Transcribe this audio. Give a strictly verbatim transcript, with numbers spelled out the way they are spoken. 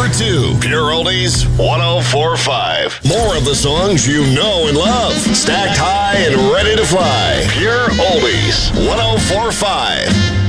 two, Pure Oldies one oh four point five. More of the songs you know and love. Stacked high and ready to fly. Pure Oldies one oh four point five.